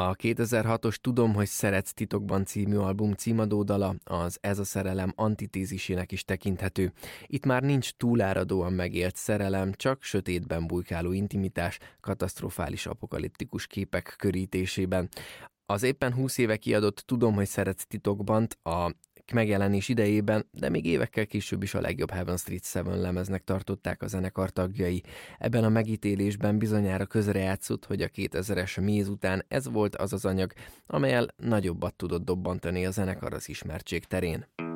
A 2006-os Tudom, hogy szeretsz titokban című album címadó dala az Ez a szerelem antitézisének is tekinthető. Itt már nincs túláradóan megélt szerelem, csak sötétben bujkáló intimitás, katasztrofális apokaliptikus képek körítésében. Az éppen 20 éve kiadott Tudom, hogy szeretsz titokban a megjelenés idejében, de még évekkel később is a legjobb Heaven Street Seven lemeznek tartották a zenekar tagjai. Ebben a megítélésben bizonyára közrejátszott, hogy a 2000-es méz után ez volt az az anyag, amellyel nagyobbat tudott dobbantani a zenekar az ismertség terén.